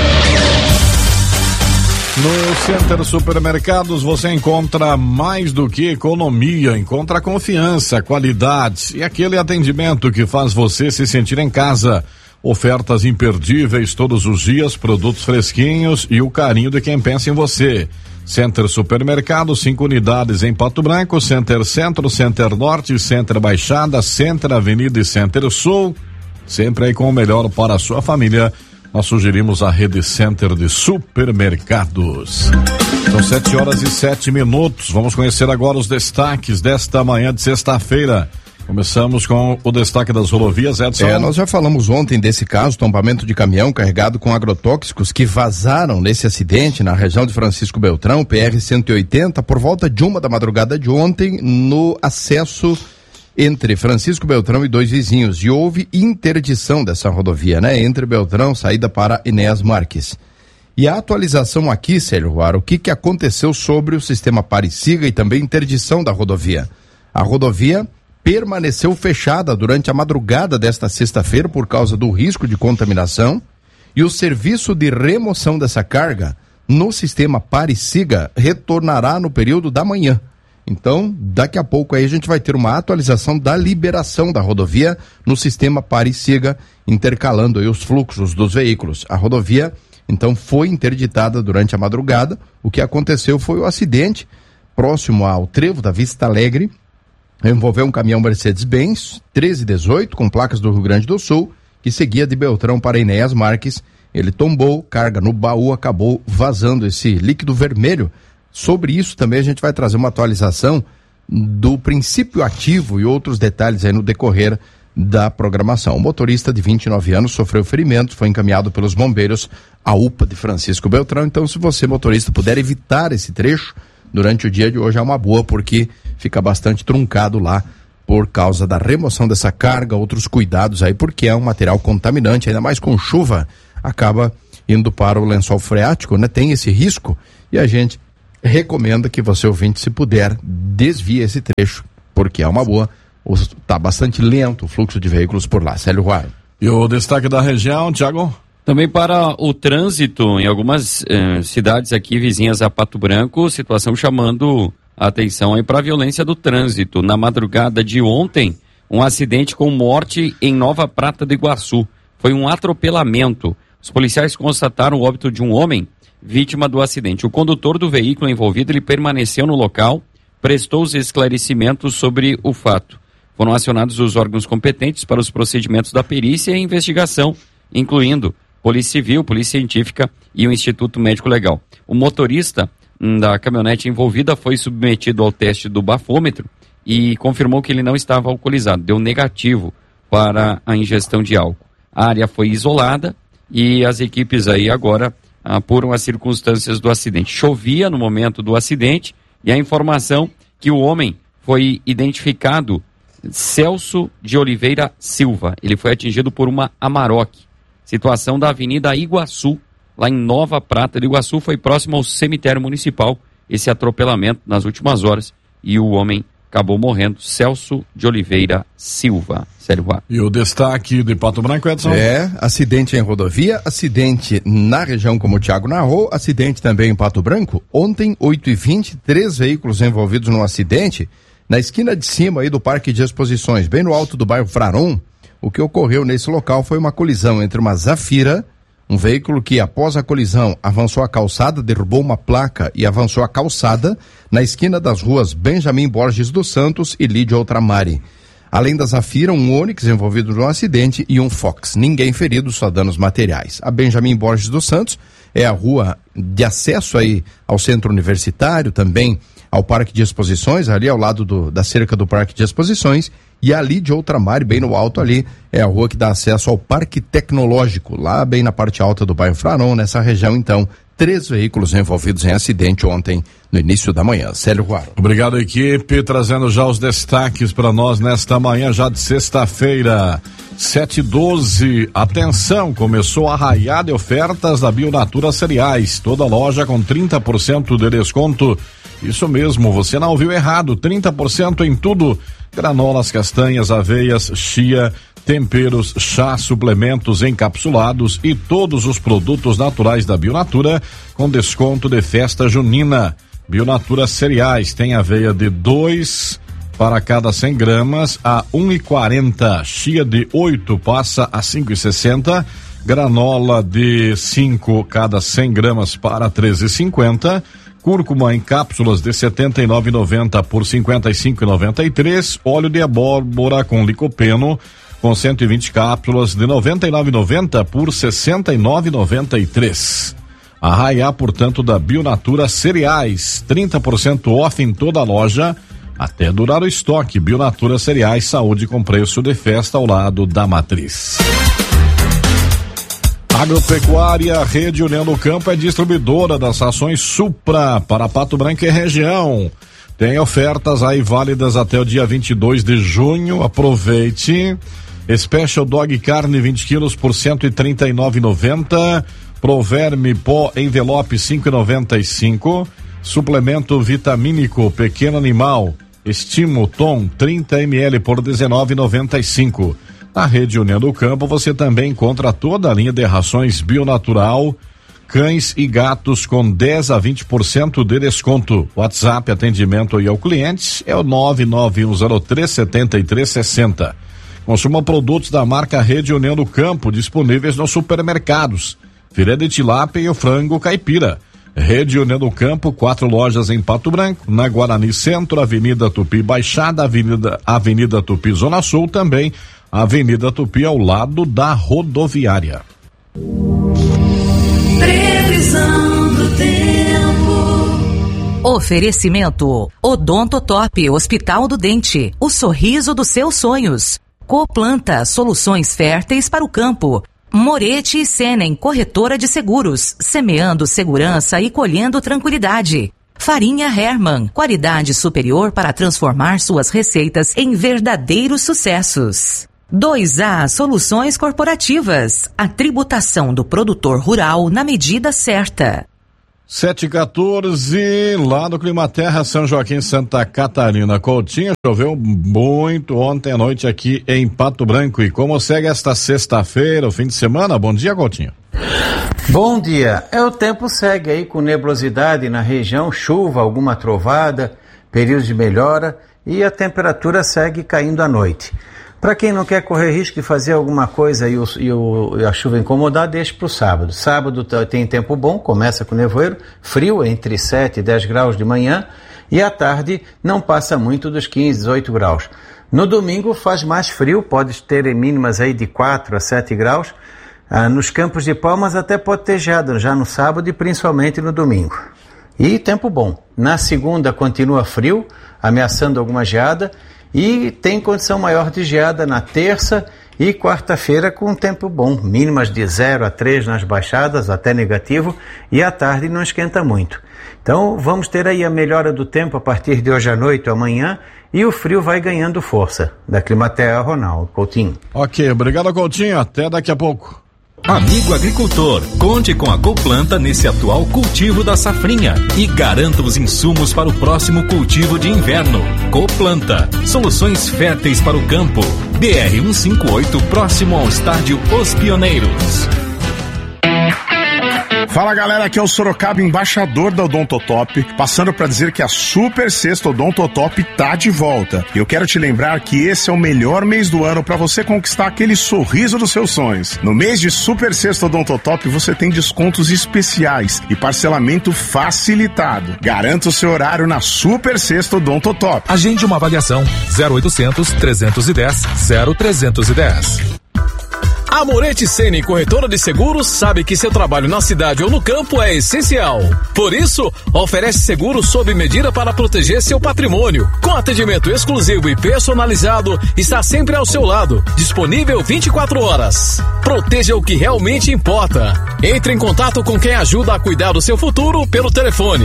No Center Supermercados você encontra mais do que economia, encontra confiança, qualidade e aquele atendimento que faz você se sentir em casa. Ofertas imperdíveis todos os dias, produtos fresquinhos e o carinho de quem pensa em você. Center Supermercado, 5 unidades em Pato Branco, Center Centro, Center Norte, Center Baixada, Center Avenida e Center Sul. Sempre aí com o melhor para a sua família. Nós sugerimos a rede Center de Supermercados. São 7h07. Vamos conhecer agora os destaques desta manhã de sexta-feira. Começamos com o destaque das rodovias, Edson. Nós já falamos ontem desse caso, tombamento de caminhão carregado com agrotóxicos que vazaram nesse acidente na região de Francisco Beltrão, PR-180, por volta de 1 da madrugada de ontem, no acesso entre Francisco Beltrão e 2 vizinhos. E houve interdição dessa rodovia, né? Entre Beltrão, saída para Enéas Marques. E a atualização aqui, Célio Ruar, o que aconteceu sobre o sistema Pare-Siga e também interdição da rodovia. A rodovia permaneceu fechada durante a madrugada desta sexta-feira por causa do risco de contaminação e o serviço de remoção dessa carga no sistema Pare-Siga retornará no período da manhã. Então, daqui a pouco aí a gente vai ter uma atualização da liberação da rodovia no sistema Pare-Siga, intercalando aí os fluxos dos veículos. A rodovia, então, foi interditada durante a madrugada. O que aconteceu foi o acidente próximo ao trevo da Vista Alegre, envolveu um caminhão Mercedes-Benz 1318 com placas do Rio Grande do Sul que seguia de Beltrão para Enéas Marques. Ele tombou, carga no baú, acabou vazando esse líquido vermelho. Sobre isso também a gente vai trazer uma atualização do princípio ativo e outros detalhes aí no decorrer da programação. O motorista de 29 anos sofreu ferimentos, foi encaminhado pelos bombeiros à UPA de Francisco Beltrão. Então, se você, motorista, puder evitar esse trecho durante o dia de hoje, é uma boa, porque fica bastante truncado lá por causa da remoção dessa carga, outros cuidados aí, porque é um material contaminante, ainda mais com chuva acaba indo para o lençol freático, né? Tem esse risco e a gente recomenda que você, ouvinte, se puder, desvie esse trecho, porque é uma boa. Está bastante lento o fluxo de veículos por lá. Célio Ruar. E o destaque da região, Thiago? Também para o trânsito em algumas cidades aqui vizinhas a Pato Branco, situação chamando a atenção aí para a violência do trânsito. Na madrugada de ontem, um acidente com morte em Nova Prata do Iguaçu. Foi um atropelamento. Os policiais constataram o óbito de um homem vítima do acidente. O condutor do veículo envolvido, ele permaneceu no local, prestou os esclarecimentos sobre o fato. Foram acionados os órgãos competentes para os procedimentos da perícia e investigação, incluindo Polícia Civil, Polícia Científica e o Instituto Médico Legal. O motorista da caminhonete envolvida foi submetido ao teste do bafômetro e confirmou que ele não estava alcoolizado, deu negativo para a ingestão de álcool. A área foi isolada e as equipes aí agora apuram as circunstâncias do acidente. Chovia no momento do acidente e a informação que o homem foi identificado, Celso de Oliveira Silva. Ele foi atingido por uma Amarok. Situação da Avenida Iguaçu, lá em Nova Prata do Iguaçu, foi próximo ao cemitério municipal, esse atropelamento nas últimas horas, e o homem acabou morrendo. Celso de Oliveira Silva. Sério, Ruar. E o destaque de Pato Branco, Edson? Acidente em rodovia, acidente na região, como o Thiago narrou, acidente também em Pato Branco. Ontem, 8h20, 3 veículos envolvidos no acidente, na esquina de cima aí do Parque de Exposições, bem no alto do bairro Fraron. O que ocorreu nesse local foi uma colisão entre uma Zafira, um veículo que após a colisão avançou a calçada, derrubou uma placa e avançou a calçada na esquina das ruas Benjamin Borges dos Santos e Lídia Outramari. Além da Zafira, um Onix envolvido no acidente e um Fox. Ninguém ferido, só danos materiais. A Benjamin Borges dos Santos é a rua de acesso aí ao centro universitário, também ao Parque de Exposições, ali ao lado da cerca do Parque de Exposições, e ali de Outramar, bem no alto ali, é a rua que dá acesso ao Parque Tecnológico, lá bem na parte alta do bairro Fraron, nessa região. Então, 3 veículos envolvidos em acidente ontem, no início da manhã. Célio Ruaro. Obrigado, equipe, trazendo já os destaques para nós nesta manhã, já de sexta-feira, 7h12. Atenção, começou a arraiar de ofertas da Bionatura Cereais, toda loja com 30% de desconto. Isso mesmo, você não ouviu errado, 30% em tudo: granolas, castanhas, aveias, chia, temperos, chá, suplementos encapsulados e todos os produtos naturais da Bionatura com desconto de festa junina. Bionatura Cereais tem aveia de 2 para cada 100 gramas a 1,40, chia de 8 passa a 5,60, granola de 5 cada 100 gramas para 13,50, cúrcuma em cápsulas de 79,90 por 55,93, óleo de abóbora com licopeno com 120 cápsulas de 99,90 por 69,93. Arraiá, portanto, da Bionatura Cereais, 30% off em toda a loja, até durar o estoque. Bionatura Cereais, saúde com preço de festa ao lado da Matriz. Agropecuária Rede União do Campo é distribuidora das rações Supra para Pato Branco e região. Tem ofertas aí válidas até o dia 22 de junho. Aproveite. Special Dog carne 20 quilos por 139,90. Proverme pó envelope 5,95. Suplemento vitamínico pequeno animal Estimo Tom 30 ml por 19,95. Na Rede União do Campo você também encontra toda a linha de rações Bionatural, cães e gatos com 10 a 20% de desconto. WhatsApp atendimento aí ao cliente é o 991037360. Consuma produtos da marca Rede União do Campo disponíveis nos supermercados. Filé de tilápia e o frango caipira. Rede União do Campo, 4 lojas em Pato Branco, na Guarani Centro, Avenida Tupi Baixada, Avenida Tupi Zona Sul, também Avenida Tupi ao lado da rodoviária. Previsão do tempo. Oferecimento Odontotop Hospital do Dente, o sorriso dos seus sonhos. Coplanta, soluções férteis para o campo. Moretti e Senen, corretora de seguros, semeando segurança e colhendo tranquilidade. Farinha Hermann, qualidade superior para transformar suas receitas em verdadeiros sucessos. 2A Soluções Corporativas, a tributação do produtor rural na medida certa. 7h14, lá do Climaterra, São Joaquim, Santa Catarina. Coutinho, choveu muito ontem à noite aqui em Pato Branco. E como segue esta sexta-feira, o fim de semana? Bom dia, Coutinho. Bom dia. O tempo segue aí com nebulosidade na região, chuva, alguma trovada, períodos de melhora e a temperatura segue caindo à noite. Para quem não quer correr risco de fazer alguma coisa e a chuva incomodar, deixe para o sábado. Sábado tem tempo bom, começa com nevoeiro, frio, entre 7 e 10 graus de manhã, e à tarde não passa muito dos 15, 18 graus. No domingo faz mais frio, pode ter mínimas aí de 4 a 7 graus. Nos Campos de Palmas até pode ter geada já no sábado e principalmente no domingo. E tempo bom. Na segunda continua frio, ameaçando alguma geada, e tem condição maior de geada na terça e quarta-feira com tempo bom, mínimas de 0 a 3 nas baixadas, até negativo, e à tarde não esquenta muito. Então vamos ter aí a melhora do tempo a partir de hoje à noite ou amanhã, e o frio vai ganhando força. Da Climaterra, Ronaldo Coutinho. Ok, obrigado, Coutinho, até daqui a pouco. Amigo agricultor, conte com a Coplanta nesse atual cultivo da safrinha e garanta os insumos para o próximo cultivo de inverno. Coplanta, soluções férteis para o campo. BR-158, próximo ao estádio Os Pioneiros. Fala galera, aqui é o Sorocaba, embaixador da Odontotop, passando para dizer que a Super Sexta Odontotop tá de volta. E eu quero te lembrar que esse é o melhor mês do ano para você conquistar aquele sorriso dos seus sonhos. No mês de Super Sexta Odontotop você tem descontos especiais e parcelamento facilitado. Garanta o seu horário na Super Sexta Odontotop. Agende uma avaliação 0800 310 0310. A Moretti Ceni Corretora de Seguros sabe que seu trabalho na cidade ou no campo é essencial. Por isso, oferece seguro sob medida para proteger seu patrimônio. Com atendimento exclusivo e personalizado, está sempre ao seu lado, disponível 24 horas. Proteja o que realmente importa. Entre em contato com quem ajuda a cuidar do seu futuro pelo telefone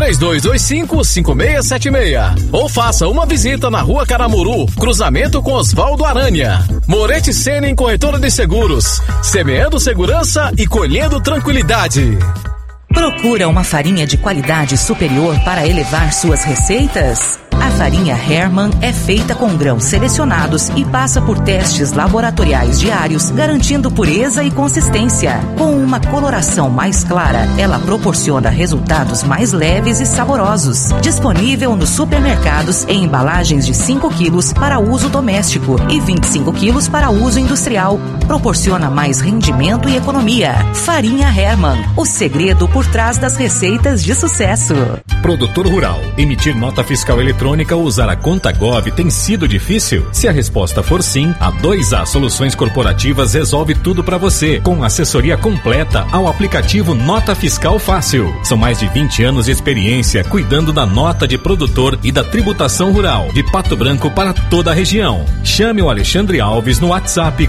3225-5676 ou faça uma visita na Rua Caramuru, cruzamento com Osvaldo Aranha. Moretti Ceni Corretora de Seguros. Semeando segurança e colhendo tranquilidade. Procura uma farinha de qualidade superior para elevar suas receitas? A farinha Hermann é feita com grãos selecionados e passa por testes laboratoriais diários, garantindo pureza e consistência. Com uma coloração mais clara, ela proporciona resultados mais leves e saborosos. Disponível nos supermercados em embalagens de 5 quilos para uso doméstico e 25 quilos para uso industrial. Proporciona mais rendimento e economia. Farinha Hermann, o segredo por trás das receitas de sucesso. Produtor rural, emitir nota fiscal eletrônica ou usar a conta Gov tem sido difícil? Se a resposta for sim, a 2A Soluções Corporativas resolve tudo para você, com assessoria completa ao aplicativo Nota Fiscal Fácil. São mais de 20 anos de experiência cuidando da nota de produtor e da tributação rural de Pato Branco para toda a região. Chame o Alexandre Alves no WhatsApp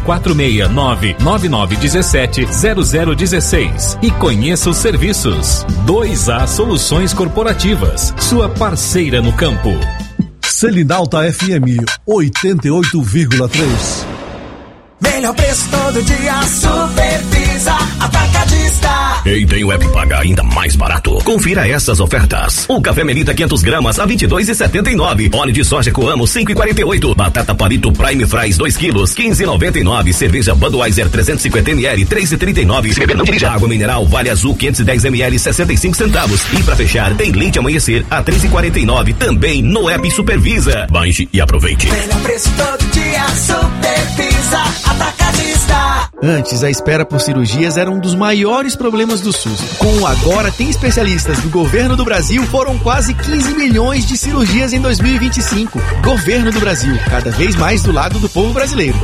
469-9917-0016 e conheça os serviços. 2A Soluções Corporativas, sua parceira no campo. Selinalta FM 88,3. Melhor preço todo dia, Supervisa Atacadista. Quem tem o app paga ainda mais barato. Confira essas ofertas. O café Melita 500 gramas a 22,79. Óleo de soja Coamo 5,48. Batata Palito Prime Fries 2 quilos 15,99. Cerveja Budweiser 350 ml 3,39. Se beber não dirija. Água mineral Vale Azul 510 ml 65 centavos. E pra fechar tem leite amanhecer a 3,49 também no app Supervisa. Baixe e aproveite. Melhor preço todo dia, Supervisa Atacadista. Antes, a espera por cirurgias era um dos maiores problemas do SUS. Com o Agora Tem Especialistas do Governo do Brasil, foram quase 15 milhões de cirurgias em 2025. Governo do Brasil, cada vez mais do lado do povo brasileiro.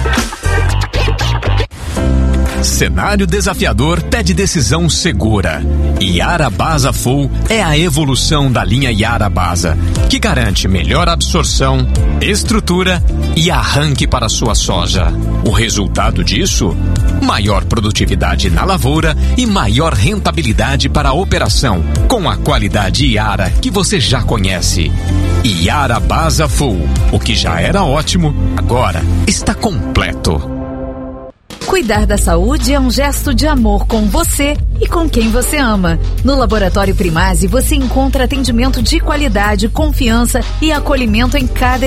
Cenário desafiador pede decisão segura. Yara Basa Full é a evolução da linha Yara Basa, que garante melhor absorção, estrutura e arranque para sua soja. O resultado disso? Maior produtividade na lavoura e maior rentabilidade para a operação, com a qualidade Yara que você já conhece. Iara Baza Full. O que já era ótimo, agora está completo. Cuidar da saúde é um gesto de amor com você e com quem você ama. No Laboratório Primase você encontra atendimento de qualidade, confiança e acolhimento em cada